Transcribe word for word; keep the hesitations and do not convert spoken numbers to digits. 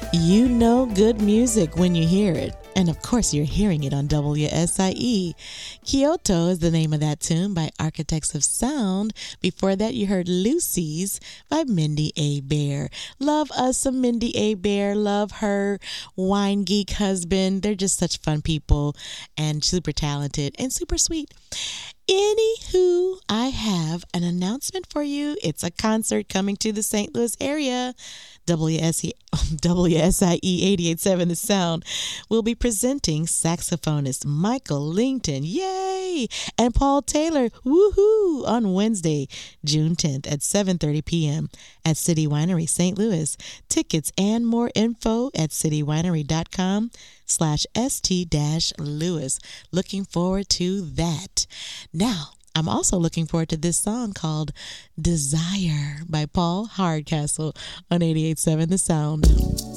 You know good music when you hear it. And of course, you're hearing it on W S I E. Kyoto is the name of that tune by Architects of Sound. Before that, you heard Lucy's by Mindy Abair. Love us some Mindy Abair. Love her wine geek husband. They're just such fun people and super talented and super sweet. Anywho, I have an announcement for you. It's a concert coming to the Saint Louis area. W S I E, W S I E eighty-eight point seven The Sound will be presenting saxophonist Michael Lington, yay, and Paul Taylor, woohoo, on Wednesday, June tenth at seven thirty p.m. at City Winery, Saint Louis. Tickets and more info at citywinery.com slash st dash Louis. Looking forward to that. Now, I'm also looking forward to this song called Desire by Paul Hardcastle on eighty-eight point seven The Sound.